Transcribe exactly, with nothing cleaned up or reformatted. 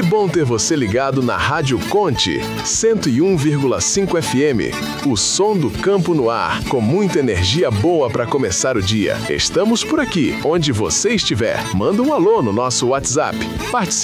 bom ter você ligado na Rádio Conte, cento e um vírgula cinco F M. O som do campo no ar, com muita energia boa para começar o dia. Estamos por aqui, onde você estiver. Manda um alô no nosso WhatsApp. Participe